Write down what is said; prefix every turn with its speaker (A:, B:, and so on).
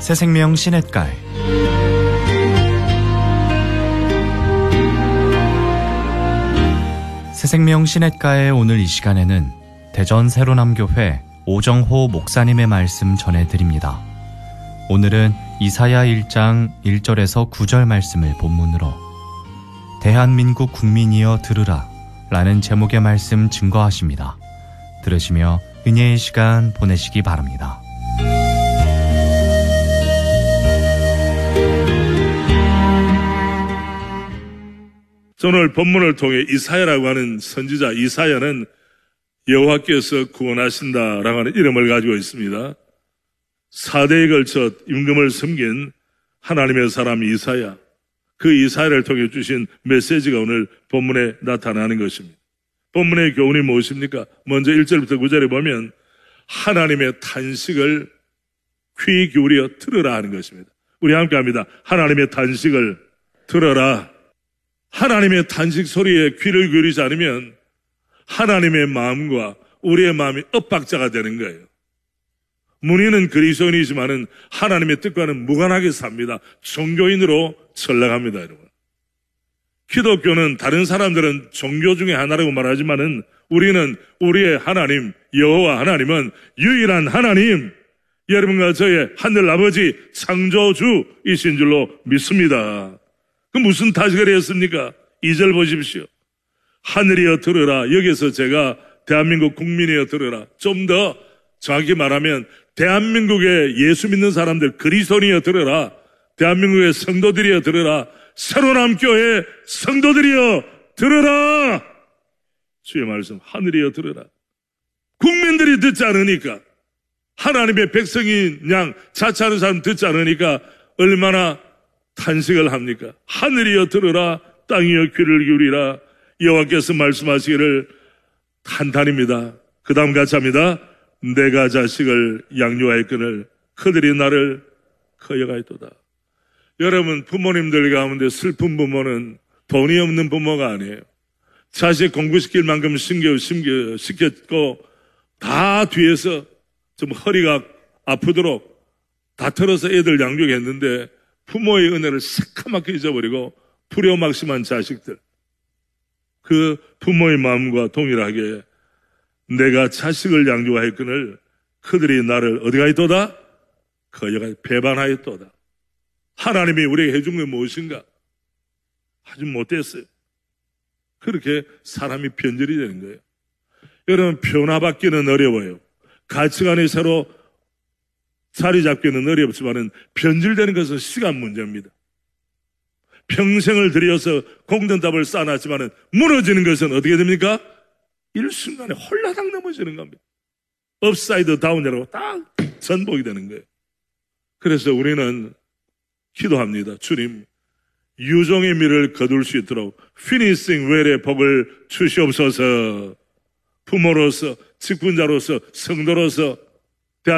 A: 새생명 시냇가에 새생명 시냇가에 오늘 이 시간에는 대전 새로남교회 오정호 목사님의 말씀 전해드립니다. 오늘은 이사야 1장 1절에서 9절 말씀을 본문으로 대한민국 국민이여 들으라 라는 제목의 말씀 증거하십니다. 들으시며 은혜의 시간 보내시기 바랍니다.
B: 오늘 본문을 통해 이사야라고 하는 선지자 이사야는 여호와께서 구원하신다라고 하는 이름을 가지고 있습니다. 4대에 걸쳐 임금을 섬긴 하나님의 사람 이사야, 그 이사야를 통해 주신 메시지가 오늘 본문에 나타나는 것입니다. 본문의 교훈이 무엇입니까? 먼저 1절부터 9절에 보면 하나님의 탄식을 귀 기울여 들으라 하는 것입니다. 우리 함께 합니다. 하나님의 탄식을 들어라. 하나님의 탄식 소리에 귀를 기울이지 않으면 하나님의 마음과 우리의 마음이 엇박자가 되는 거예요. 문의는 그리스도인이지만은 하나님의 뜻과는 무관하게 삽니다. 종교인으로 전락합니다, 여러분. 기독교는 다른 사람들은 종교 중에 하나라고 말하지만은 우리는 우리의 하나님, 여호와 하나님은 유일한 하나님, 여러분과 저의 하늘 아버지 창조주이신 줄로 믿습니다. 그 무슨 탄식을 했습니까? 2절 보십시오. 하늘이여 들으라. 여기서 제가 대한민국 국민이여 들으라. 좀 더 정확히 말하면 대한민국의 예수 믿는 사람들 그리스도인이여 들으라. 대한민국의 성도들이여 들으라. 새로남교회 성도들이여 들으라. 주의 말씀 하늘이여 들으라. 국민들이 듣지 않으니까, 하나님의 백성인 양 자처하는 사람 듣지 않으니까 얼마나 탄식을 합니까? 하늘이여 들으라. 땅이여 귀를 기울이라. 여호와께서 말씀하시기를 한탄입니다. 그 다음 같이 합니다. 내가 자식을 양육하였거늘 그들이 나를 거역하였도다. 여러분, 부모님들 가운데 슬픈 부모는 돈이 없는 부모가 아니에요. 자식 공부시킬 만큼 시켰고 다 뒤에서 좀 허리가 아프도록 다 털어서 애들 양육했는데 부모의 은혜를 새카맣게 잊어버리고 불효막심한 자식들, 그 부모의 마음과 동일하게 내가 자식을 양육하였거늘 그들이 나를 어디가 있도다? 거역하여 배반하였도다. 하나님이 우리에게 해준 게 무엇인가? 아주 못됐어요. 그렇게 사람이 변절이 되는 거예요. 여러분, 변화받기는 어려워요. 가치관이 서로 자리 잡기는 어렵지만은 변질되는 것은 시간 문제입니다. 평생을 들여서 공든답을 쌓아놨지만은 무너지는 것은 어떻게 됩니까? 일순간에 홀라당 넘어지는 겁니다. 업사이드 다운이라고 딱 전복이 되는 거예요. 그래서 우리는 기도합니다. 주님, 유종의 미를 거둘 수 있도록 피니싱 웰의 복을 주시옵소서. 부모로서, 직분자로서, 성도로서